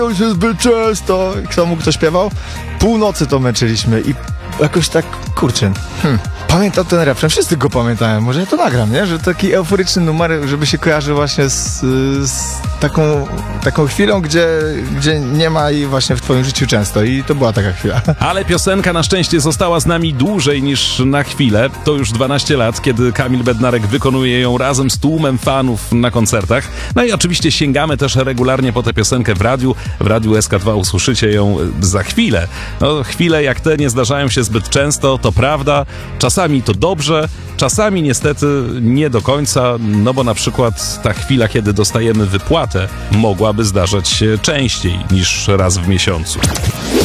się zbyt często. Kto mógł, kto śpiewał? Północy to męczyliśmy i jakoś tak, kurczę, pamiętam ten refren, wszyscy go pamiętają, może ja to nagram, nie? Że taki euforyczny numer, żeby się kojarzył właśnie z taką chwilą, gdzie nie ma jej właśnie w twoim życiu często i to była taka chwila. Ale piosenka na szczęście została z nami dłużej niż na chwilę. To już 12 lat, kiedy Kamil Bednarek wykonuje ją razem z tłumem fanów na koncertach. No i oczywiście sięgamy też regularnie po tę piosenkę w radiu. W radiu SK2 usłyszycie ją za chwilę. No, chwile jak te nie zdarzają się zbyt często, to prawda. Czasami to dobrze, czasami niestety nie do końca, no bo na przykład ta chwila, kiedy dostajemy wypłatę, mogłaby zdarzać się częściej niż raz w miesiącu.